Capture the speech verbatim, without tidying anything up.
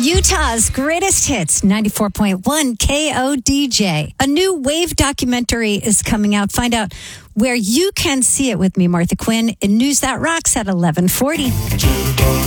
Utah's greatest hits, ninety-four point one K O D J. A new Wave documentary is coming out. Find out where you can see it with me, Martha Quinn, in News That Rocks at eleven forty.